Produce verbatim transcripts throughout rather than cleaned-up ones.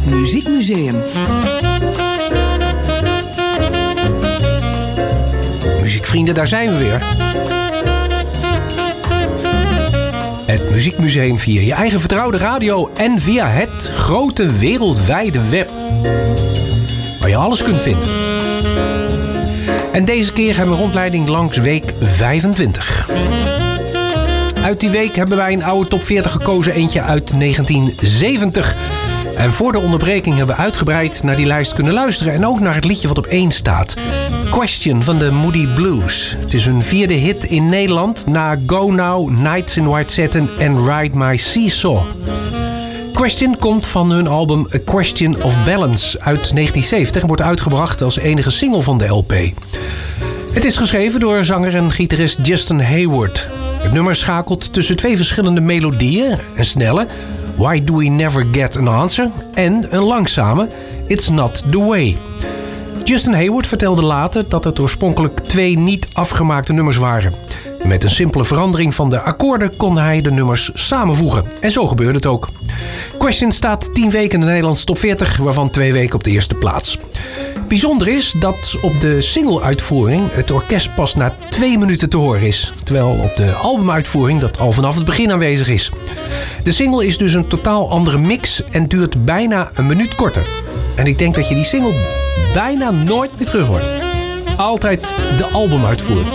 Het Muziekmuseum. Muziekvrienden, daar zijn we weer. Het Muziekmuseum via je eigen vertrouwde radio en via het grote wereldwijde web. Waar je alles kunt vinden. En deze keer hebben we rondleiding langs week vijfentwintig. Uit die week hebben wij een oude top veertig gekozen, eentje uit negentien zeventig. En voor de onderbreking hebben we uitgebreid naar die lijst kunnen luisteren en ook naar het liedje wat op één staat. Question van de Moody Blues. Het is hun vierde hit in Nederland na Go Now, Nights in White Satin en Ride My Seesaw. Question komt van hun album A Question of Balance uit negentien zeventig en wordt uitgebracht als enige single van de L P. Het is geschreven door zanger en gitarist Justin Hayward. Het nummer schakelt tussen twee verschillende melodieën, een snelle Why Do We Never Get an Answer en een langzame It's Not The Way. Justin Hayward vertelde later dat het oorspronkelijk twee niet afgemaakte nummers waren. Met een simpele verandering van de akkoorden kon hij de nummers samenvoegen. En zo gebeurde het ook. Question staat tien weken in de Nederlandse top veertig, waarvan twee weken op de eerste plaats. Bijzonder is dat op de single-uitvoering het orkest pas na twee minuten te horen is. Terwijl op de albumuitvoering dat al vanaf het begin aanwezig is. De single is dus een totaal andere mix en duurt bijna een minuut korter. En ik denk dat je die single bijna nooit meer terug hoort. Altijd de albumuitvoering.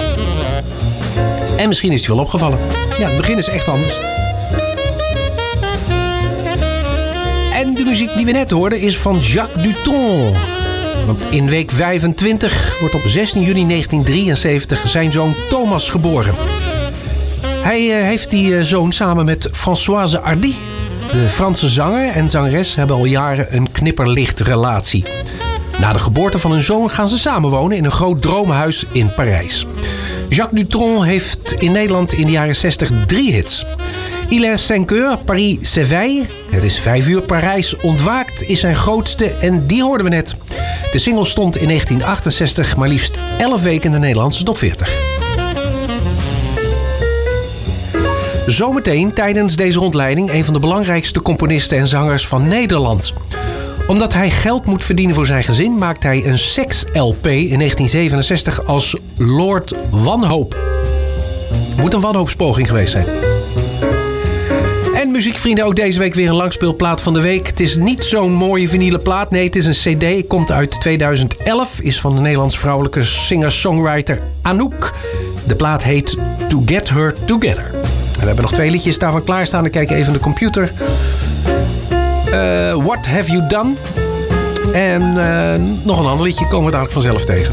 En misschien is het wel opgevallen. Ja, het begin is echt anders. En de muziek die we net hoorden is van Jacques Dutronc. Want in week vijfentwintig wordt op zestien juni negentien drieënzeventig zijn zoon Thomas geboren. Hij uh, heeft die uh, zoon samen met Françoise Hardy. De Franse zanger en zangeres hebben al jaren een knipperlicht relatie. Na de geboorte van hun zoon gaan ze samenwonen in een groot droomhuis in Parijs. Jacques Dutronc heeft in Nederland in de jaren zestig drie hits. Il est cinq heures, Paris s'éveille. Het is vijf uur, Parijs ontwaakt is zijn grootste en die hoorden we net. De single stond in negentien achtenzestig maar liefst elf weken in de Nederlandse top veertig. Zometeen tijdens deze rondleiding een van de belangrijkste componisten en zangers van Nederland. Omdat hij geld moet verdienen voor zijn gezin, maakt hij een seks-L P in negentien zevenenzestig als Lord Wanhoop. Moet een wanhoopspoging geweest zijn. En muziekvrienden, ook deze week weer een langspeelplaat van de week. Het is niet zo'n mooie vinylen plaat. Nee, het is een cd. Komt uit tweeduizend elf. Is van de Nederlands vrouwelijke singer-songwriter Anouk. De plaat heet To Get Her Together. En we hebben nog twee liedjes daarvan klaarstaan. Ik kijk even in de computer. Uh, What Have You Done? En uh, nog een ander liedje komen we dadelijk vanzelf tegen.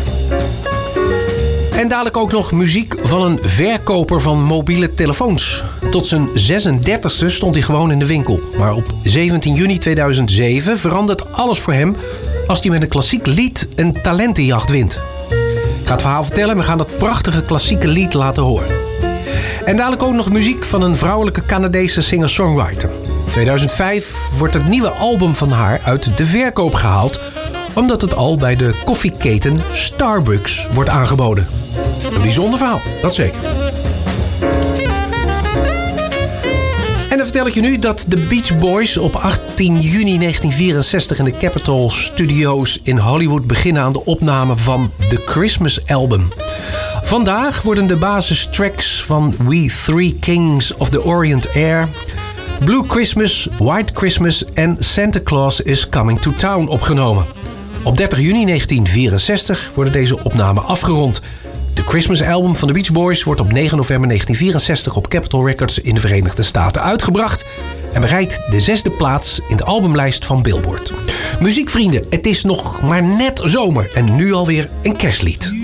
En dadelijk ook nog muziek van een verkoper van mobiele telefoons. Tot zijn zesendertigste stond hij gewoon in de winkel. Maar op zeventien juni tweeduizend zeven verandert alles voor hem als hij met een klassiek lied een talentenjacht wint. Ik ga het verhaal vertellen en we gaan dat prachtige klassieke lied laten horen. En dadelijk ook nog muziek van een vrouwelijke Canadese singer-songwriter. In tweeduizend vijf wordt het nieuwe album van haar uit de verkoop gehaald, omdat het al bij de koffieketen Starbucks wordt aangeboden. Een bijzonder verhaal, dat zeker. En dan vertel ik je nu dat de Beach Boys op achttien juni negentien vierenzestig in de Capitol Studios in Hollywood beginnen aan de opname van The Christmas Album. Vandaag worden de basistracks van We Three Kings of the Orient Air, Blue Christmas, White Christmas en Santa Claus is Coming to Town opgenomen. Op dertig juni negentien vierenzestig worden deze opnamen afgerond. De Christmas Album van de Beach Boys wordt op negen november negentien vierenzestig op Capitol Records in de Verenigde Staten uitgebracht en bereikt de zesde plaats in de albumlijst van Billboard. Muziekvrienden, het is nog maar net zomer en nu alweer een kerstlied.